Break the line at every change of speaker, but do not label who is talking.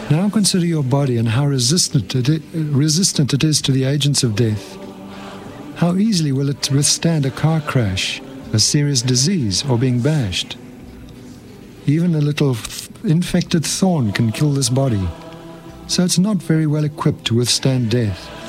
Now consider your body and how resistant it is to the agents of death. How easily will it withstand a car crash, a serious disease, or being bashed? Even a little infected thorn can kill this body, so it's not very well equipped to withstand death.